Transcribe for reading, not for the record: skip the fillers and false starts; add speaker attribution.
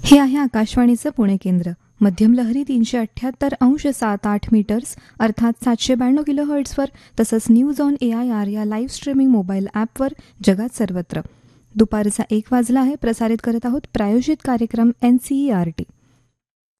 Speaker 1: हे आहे आकाशवाणीचं पुणे केंद्र. मध्यम लहरी 378.7 मीटर्स अर्थात 792 किलोहर्ट्झवर, तसंच न्यूज ऑन AIR या लाईव्ह स्ट्रीमिंग मोबाईल ॲपवर जगात सर्वत्र. दुपारचा 1 वाजला आहे. प्रसारित करत आहोत प्रायोजित कार्यक्रम NCERT.